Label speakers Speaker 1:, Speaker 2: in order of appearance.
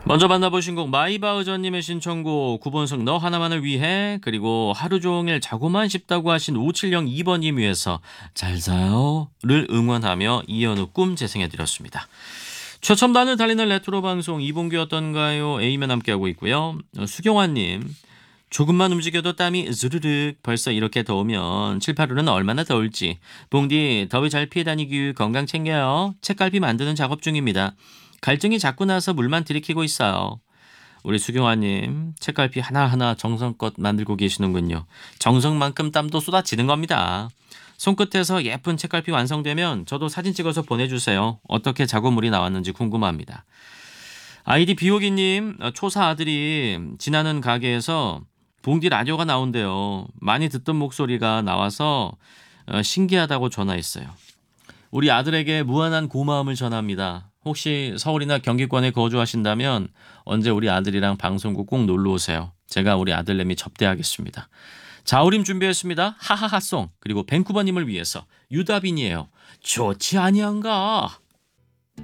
Speaker 1: 먼저 만나보신 곡 마이바흐저님의 신청곡 구본승 너 하나만을 위해, 그리고 하루 종일 자고만 싶다고 하신 5702번님 위해서 잘 자요를 응원하며 이현우 꿈 재생해드렸습니다. 최첨단을 달리는 레트로 방송 이봉규 어떤가요? A면 함께하고 있고요. 수경환님, 조금만 움직여도 땀이 으르륵, 벌써 이렇게 더우면 7, 8월은 얼마나 더울지. 봉디 더위 잘 피해 다니기 건강 챙겨요. 책갈피 만드는 작업 중입니다. 갈증이 자꾸 나서 물만 들이키고 있어요. 우리 수경아님, 책갈피 하나하나 정성껏 만들고 계시는군요. 정성만큼 땀도 쏟아지는 겁니다. 손끝에서 예쁜 책갈피 완성되면 저도 사진 찍어서 보내주세요. 어떻게 작업물이 나왔는지 궁금합니다. 아이디 비호기님, 초사 아들이 지나는 가게에서 봉디 라디오가 나온대요. 많이 듣던 목소리가 나와서 신기하다고 전화했어요. 우리 아들에게 무한한 고마움을 전합니다. 혹시 서울이나 경기권에 거주하신다면 언제 우리 아들이랑 방송국 꼭 놀러 오세요. 제가 우리 아들내미 접대하겠습니다. 자우림 준비했습니다. 하하하송. 그리고 벤쿠버님을 위해서 유다빈이에요. 좋지 아니한가?